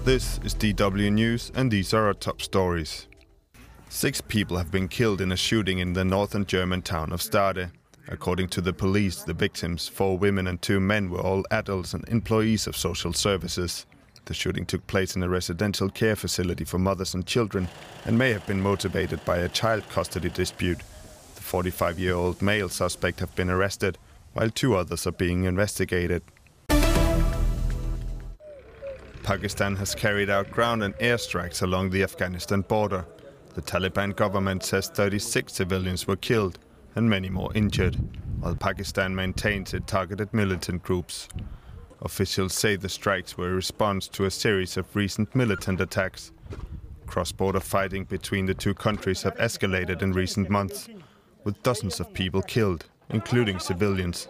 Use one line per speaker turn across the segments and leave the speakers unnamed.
This is DW News, and these are our top stories. 6 people have been killed in a shooting in the northern German town of Stade. According to the police, the victims, 4 women and 2 men, were all adults and employees of social services. The shooting took place in a residential care facility for mothers and children and may have been motivated by a child custody dispute. The 45-year-old male suspect have been arrested, while 2 others are being investigated. Pakistan has carried out ground and air strikes along the Afghanistan border. The Taliban government says 36 civilians were killed and many more injured, while Pakistan maintains it targeted militant groups. Officials say the strikes were a response to a series of recent militant attacks. Cross-border fighting between the 2 countries have escalated in recent months, with dozens of people killed, including civilians.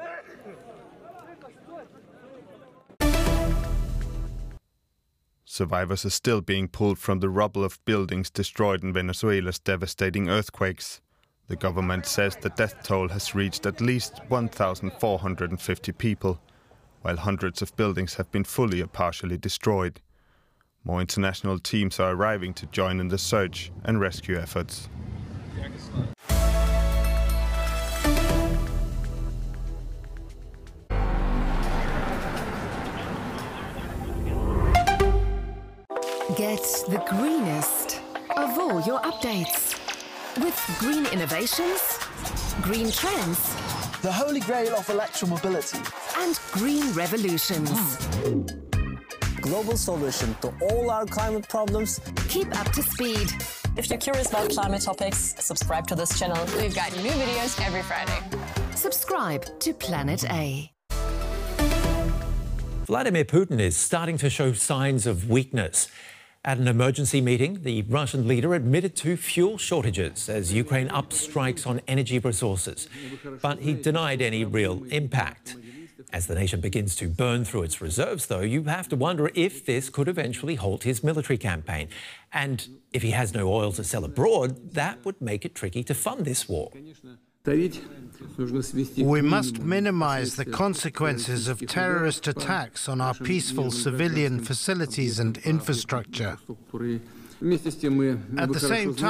Survivors are still being pulled from the rubble of buildings destroyed in Venezuela's devastating earthquakes. The government says the death toll has reached at least 1,450 people, while hundreds of buildings have been fully or partially destroyed. More international teams are arriving to join in the search and rescue efforts.
Get the greenest of all your updates. With green innovations, green trends,
the holy grail of electromobility,
and green revolutions.
Global solution to all our climate problems.
Keep up to speed.
If you're curious about climate topics, subscribe to this channel. We've got new videos every Friday.
Subscribe to Planet A.
Vladimir Putin is starting to show signs of weakness. At an emergency meeting, the Russian leader admitted to fuel shortages as Ukraine ups strikes on energy resources. But he denied any real impact. As the nation begins to burn through its reserves, though, you have to wonder if this could eventually halt his military campaign. And if he has no oil to sell abroad, that would make it tricky to fund this war.
We must minimize the consequences of terrorist attacks on our peaceful civilian facilities and infrastructure. At the same time,